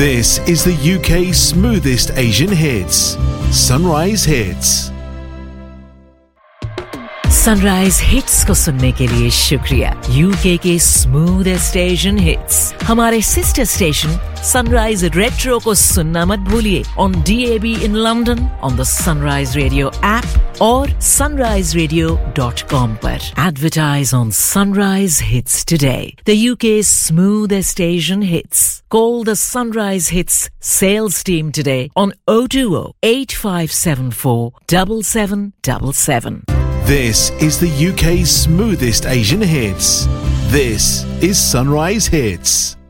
This is the UK's smoothest Asian hits. Sunrise Hits. Sunrise hits को सुनने के लिए शुक्रिया। यूके के स्मूथेस्ट एशियन हिट्स हमारे सिस्टर स्टेशन सनराइज रेट्रो को सुनना मत भूलिए on DAB in London, on the Sunrise Radio app और sunriseradio.com पर। Advertise on Sunrise Hits today. The UK's smoothest Asian hits. Call the Sunrise Hits sales team today on 020 8574 7777. This is the UK's smoothest Asian hits. This is Sunrise Hits.